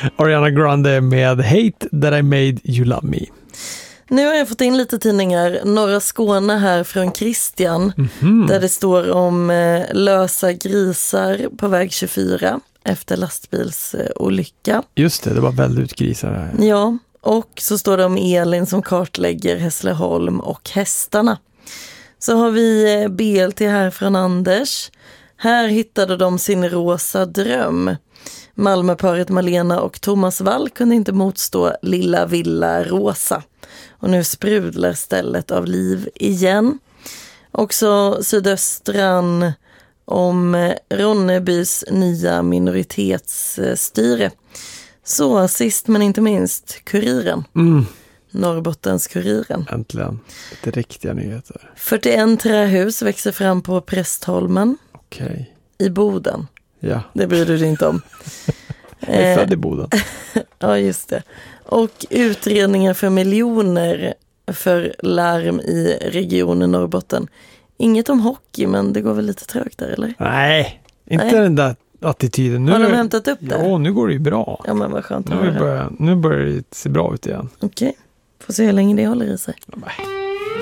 Ariana Grande med Hate That I Made You Love Me. Nu har jag fått in lite tidningar, Norra Skåne här från Christian, där det står om lösa grisar på väg 24 efter lastbilsolycka. Just det var väldigt grisar här. Ja, och så står det om Elin som kartlägger Hässleholm och hästarna. Så har vi BLT här från Anders. Här hittade de sin rosa dröm. Malmöparet Malena och Thomas Wall kunde inte motstå Lilla Villa Rosa. Och nu sprudlar stället av liv igen. Också Sydöstran om Ronnebys nya minoritetsstyre. Så sist men inte minst Kuriren. Norrbottens Kuriren. Äntligen. Det riktiga nyheter. 41 trähus växer fram på Prästholmen. Okej. I Boden. Ja. Det bryr du dig inte om. Jag är född i Boden. Ja, just det. Och utredningar för miljoner för larm i regionen Norrbotten. Inget om hockey, men det går väl lite trögt där, eller? Nej, inte den där attityden. Nu, har de hämtat upp det? Ja, nu går det ju bra. Ja, men vad skönt. Nu börjar det se bra ut igen. Okej. Får se hur länge det håller i sig. Ja,